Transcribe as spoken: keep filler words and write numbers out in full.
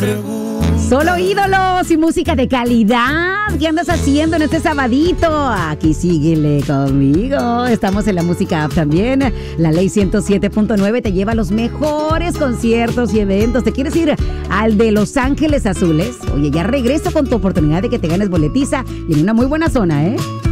Solo ídolos y música de calidad. ¿Qué andas haciendo en este sabadito? Aquí síguele conmigo. Estamos en la música app también. La ley ciento siete punto nueve te lleva a los mejores conciertos y eventos. ¿Te quieres ir al de Los Ángeles Azules? Oye, ya regreso con tu oportunidad de que te ganes boletiza y en una muy buena zona, ¿eh?